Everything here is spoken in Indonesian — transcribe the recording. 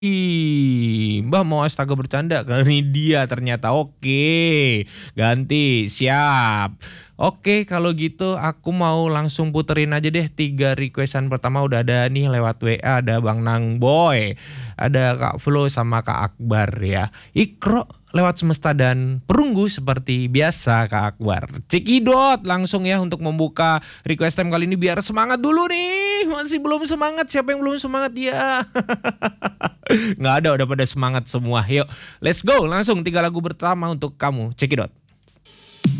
Mbah mau astaga bercanda, ini dia ternyata. Oke, ganti, siap. Oke, kalau gitu aku mau langsung puterin aja deh 3 request-an pertama udah ada nih lewat WA, ada Bang Nangboy, ada Kak Flo sama Kak Akbar ya. Ikro lewat Semesta dan Perunggu seperti biasa Kak Akbar. Cekidot langsung ya untuk membuka request time kali ini biar semangat dulu nih. Masih belum semangat, siapa yang belum semangat ya? Nggak ada, udah pada semangat semua. Yuk, let's go. Langsung 3 lagu pertama untuk kamu. Cekidot.